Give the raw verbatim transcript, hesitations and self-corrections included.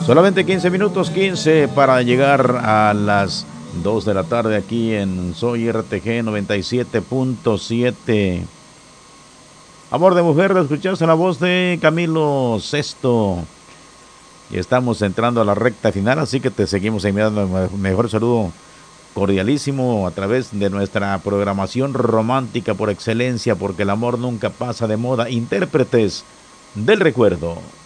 Solamente quince minutos, quince para llegar a las dos de la tarde aquí en Soy R T G noventa y siete punto siete. Amor de mujer, lo escuchaste en la voz de Camilo Sesto. Y estamos entrando a la recta final, así que te seguimos enviando el mejor saludo cordialísimo a través de nuestra programación romántica por excelencia, porque el amor nunca pasa de moda. Intérpretes del recuerdo.